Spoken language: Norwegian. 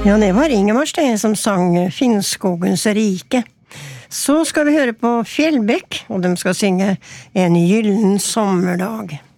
Ja, det var Ingemar Stenge som sang Finnskogens rike. Så skal vi høre på Fjellbekk, og de skal synge En gyllen sommerdag.